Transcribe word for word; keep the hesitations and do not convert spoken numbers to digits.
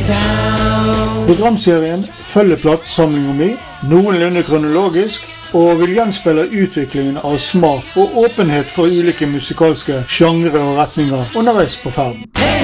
town. Programserien følger platesamlingen min, noenlunde kronologisk, og vil gjenspeile utviklingen av smak og åpenhet for ulike musikalske genre og retninger underveis på ferden.